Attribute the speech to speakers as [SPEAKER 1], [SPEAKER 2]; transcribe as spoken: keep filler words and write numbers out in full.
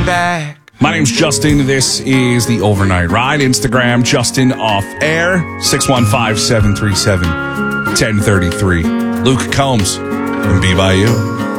[SPEAKER 1] back.
[SPEAKER 2] My name's Justin. This is the Overnight Ride. Instagram, Justin Off Air, six one five, seven three seven, one oh three three. Luke Combs and Be By You.